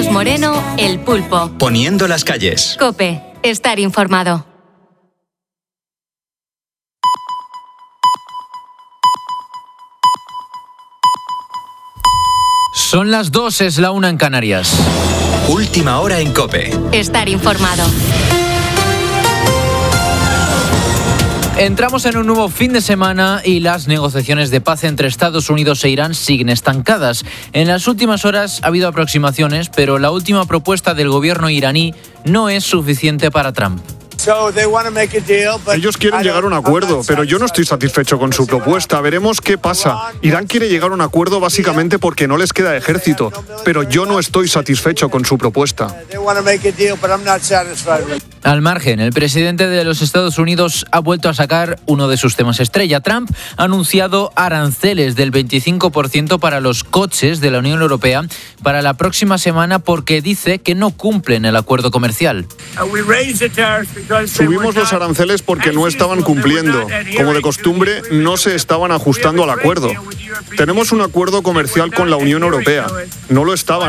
Carlos Moreno, El Pulpo. Poniendo las calles. COPE. Estar informado. Son las 2, es la 1 en Canarias. Última hora en COPE. Estar informado. Entramos en un nuevo fin de semana y las negociaciones de paz entre Estados Unidos e Irán siguen estancadas. En las últimas horas ha habido aproximaciones, pero la última propuesta del gobierno iraní no es suficiente para Trump. Ellos quieren llegar a un acuerdo, pero yo no estoy satisfecho con su propuesta. Veremos qué pasa. Irán quiere llegar a un acuerdo básicamente porque no les queda ejército, pero yo no estoy satisfecho con su propuesta. Al margen, el presidente de los Estados Unidos ha vuelto a sacar uno de sus temas estrella. Trump ha anunciado aranceles del 25% para los coches de la Unión Europea para la próxima semana porque dice que no cumplen el acuerdo comercial. Subimos los aranceles porque no estaban cumpliendo. Como de costumbre, no se estaban ajustando al acuerdo. Tenemos un acuerdo comercial con la Unión Europea. No lo estaban